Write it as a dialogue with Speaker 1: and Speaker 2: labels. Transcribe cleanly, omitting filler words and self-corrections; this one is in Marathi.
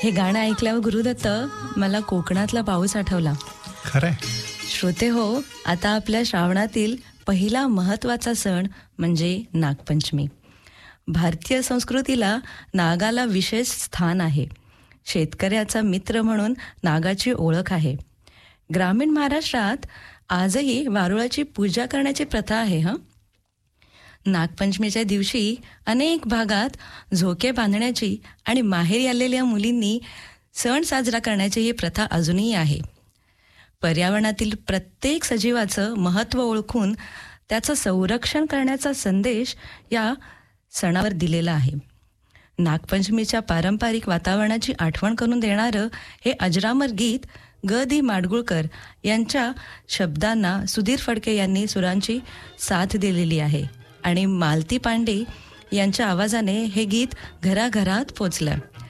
Speaker 1: हे गाणं ऐकल्यावर गुरुदत्त मला कोकणातला पाऊस आठवला.
Speaker 2: खरंय.
Speaker 1: श्रोते हो, आता आपल्या श्रावणातील पहिला महत्त्वाचा सण म्हणजे नागपंचमी. भारतीय संस्कृतीला नागाला विशेष स्थान आहे. शेतकऱ्याचा मित्र म्हणून नागाची ओळख आहे. ग्रामीण महाराष्ट्रात आजही वारुळाची पूजा करण्याची प्रथा आहे. नागपंचमीच्या दिवशी अनेक भागात झोके बांधण्याची आणि माहेरी आलेल्या मुलींनी सण साजरा करण्याची ही प्रथा अजूनही आहे. पर्यावरणातील प्रत्येक सजीवाचं महत्त्व ओळखून त्याचं संरक्षण करण्याचा संदेश या सणावर दिलेला आहे. नागपंचमीच्या पारंपरिक वातावरणाची आठवण करून देणारं हे अजरामर गीत ग दी माडगुळकर यांच्या शब्दांना सुधीर फडके यांनी सुरांची साथ दिलेली आहे आणि मालती पांडे यांच्या आवाजाने हे गीत घराघरात पोचलं.